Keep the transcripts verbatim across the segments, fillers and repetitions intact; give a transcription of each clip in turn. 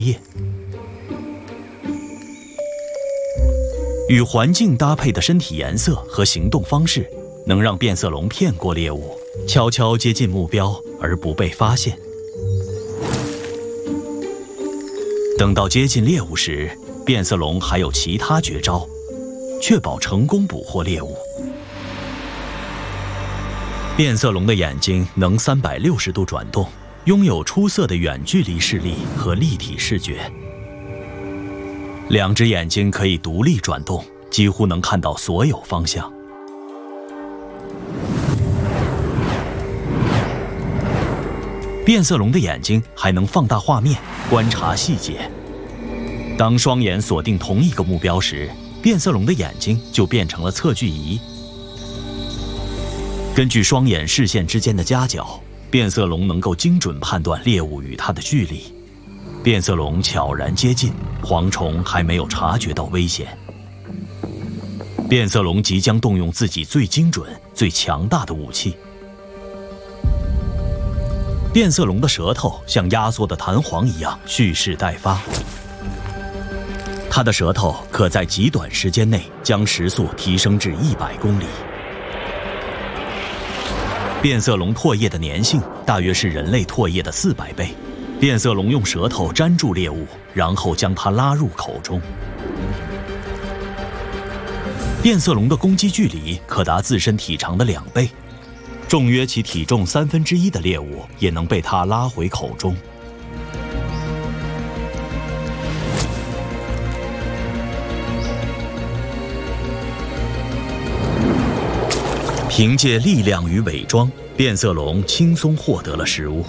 液。与环境搭配的身体颜色和行动方式，能让变色龙骗过猎物，悄悄接近目标而不被发现。等到接近猎物时，变色龙还有其他绝招，确保成功捕获猎物。变色龙的眼睛能三百六十度转动，拥有出色的远距离视力和立体视觉。两只眼睛可以独立转动，几乎能看到所有方向。变色龙的眼睛还能放大画面，观察细节。当双眼锁定同一个目标时，变色龙的眼睛就变成了测距仪。根据双眼视线之间的夹角，变色龙能够精准判断猎物与它的距离。变色龙悄然接近，蝗虫还没有察觉到危险。变色龙即将动用自己最精准、最强大的武器。变色龙的舌头像压缩的弹簧一样蓄势待发，它的舌头可在极短时间内将时速提升至一百公里。变色龙唾液的粘性大约是人类唾液的四百倍。变色龙用舌头粘住猎物，然后将它拉入口中。变色龙的攻击距离可达自身体长的两倍，重约其体重三分之一的猎物也能被它拉回口中。凭借力量与伪装，变色龙轻松获得了食物。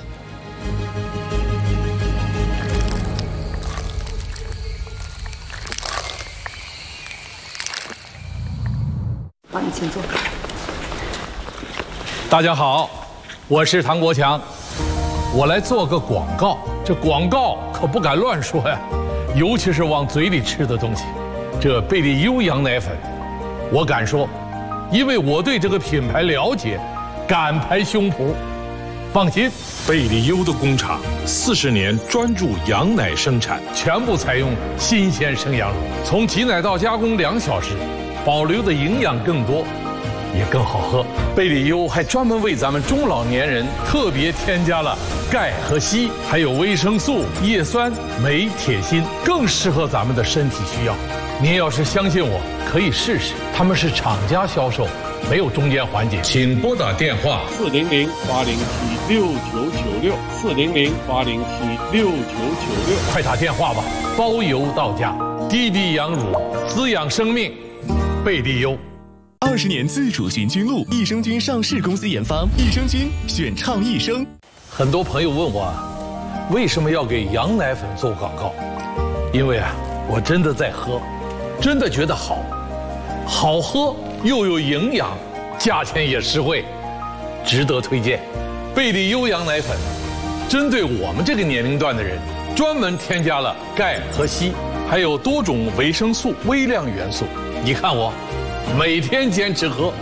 好，你请坐。 大家好，我是唐国强，我来做个广告。这广告可不敢乱说呀，尤其是往嘴里吃的东西。这贝利优羊奶粉，我敢说，因为我对这个品牌了解，敢拍胸脯。放心， 贝利优的工厂四十年专注羊奶生产， 全部采用新鲜生羊乳，从挤奶到加工两小时。保留的营养更多，也更好喝。贝利优还专门为咱们中老年人特别添加了钙和硒，还有维生素、叶酸、镁、铁、锌，更适合咱们的身体需要。您要是相信我，可以试试。他们是厂家销售，没有中间环节。 请拨打电话四零零八零七六九九六四零零八零七六九九六， 快打电话吧，包邮到家。滴滴羊乳，滋养生命。贝利优， 二十年自主菌菌露，益生菌上市公司研发，益生菌选畅益生。 很多朋友问我，为什么要给羊奶粉做广告？因为啊，我真的在喝，真的觉得好，好喝又有营养，价钱也实惠，值得推荐。贝利优羊奶粉，针对我们这个年龄段的人，专门添加了钙和硒，还有多种维生素、微量元素。你看我，每天坚持喝。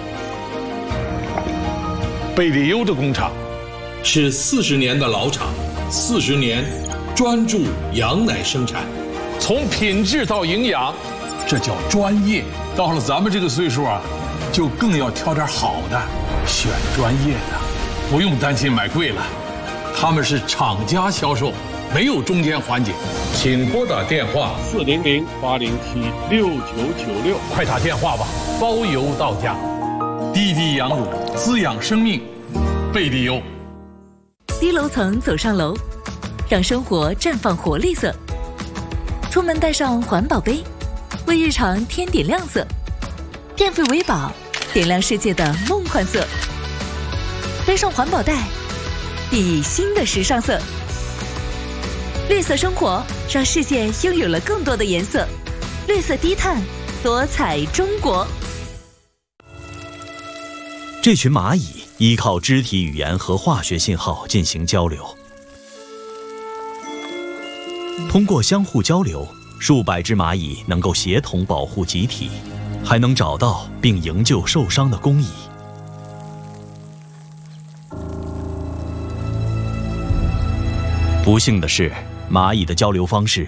贝利优的工厂是四十年的老厂，四十年专注羊奶生产， 从品质到营养，这叫专业。到了咱们这个岁数啊，就更要挑点好的，选专业的，不用担心买贵了。他们是厂家销售，没有中间环节。 请拨打电话四零零八零七六九九六， 快打电话吧，包邮到家。滴滴羊乳，滋养生命，贝利优。 低楼层走上楼，让生活绽放活力色。出门带上环保杯，为日常添点亮色。电费维保，点亮世界的梦幻色。背上环保袋，熠熠新的时尚色。绿色生活，让世界拥有了更多的颜色。绿色低碳，多彩中国。 这群蚂蚁依靠肢体语言和化学信号进行交流。通过相互交流，数百只蚂蚁能够协同保护集体，还能找到并营救受伤的工蚁。不幸的是，蚂蚁的交流方式